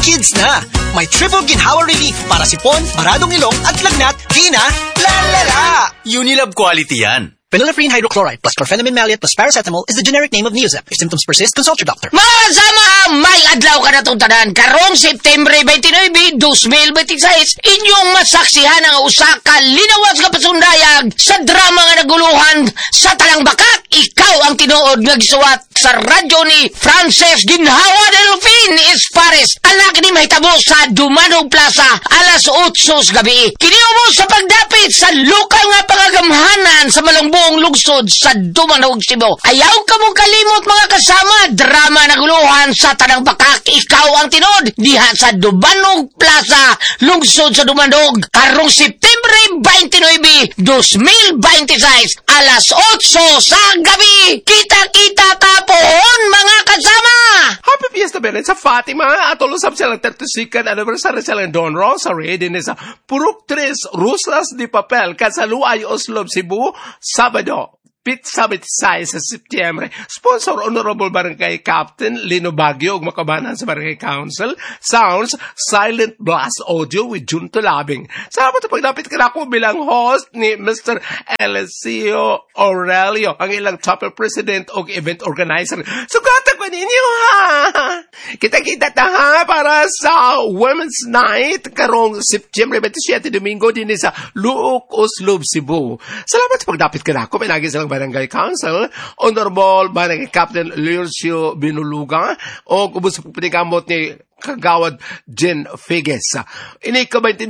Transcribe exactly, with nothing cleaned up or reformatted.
kids na. May triple ginhawa relief para sipon, maradong ilong at lagnat, di na lalala. Unilab quality yan. Phenylephrine hydrochloride plus chlorpheniramine maleate plus paracetamol is the generic name of Neozep. If symptoms persist, consult your doctor. Mga kasama, may adlaw ka na itong tanan. Karong September twenty-nine, twenty twenty-six, inyong masaksihan ang usa ka linawas ka pasundayag sa drama nga naguluhan sa Talang Bakat. Ikaw ang tinuod nga gisuwat sa radyo ni Frances Ginhawa Delphine Espares. Anak ni mahitabo sa Dumanog Plaza, alas otsos gabi. Kiniumo sa pagdapit sa lokal nga pangagamhanan sa Malungbuong Lungsod sa Dumanog, Cebu. Ayaw ka mong kalimot mga kasama, drama naguluhan sa Tanang Bakak. Ikaw ang tinod diha sa Dumanog Plaza, Lungsod sa Dumanog. Karong September twenty-nine, twenty twenty-six, alas otso sa gabi. Kita-kita tapon mga kasama. Happy Fiesta Belen sa Fatima at ulusap silang thirty-second anniversary silang Don Rosary din sa Purok tres Rusas de Papel Kasaluay Oslob Cebu Sabado Pizza Betisay sa September. Sponsor Honorable Barangay Captain Lino Baguio ug makabanan sa Barangay Council. Sounds Silent Blast Audio with Junto Labing. Salamat sa pagdapit ka ako bilang host ni Mister Eliseo Aurelio, ang ilang chapter president o event organizer. Sugata ko ninyo ha! Kita-kita ta ha para sa Women's Night karong September twenty-seven, Domingo din sa Luok, Oslob, Cebu. Salamat sa pagdapit ka ako. May naging silang Barangay Council, Honorable Barangay Captain Lurcio Binuluga, o kubos sa pagpinigamot ni Kagawad Jen Figes. Ini ka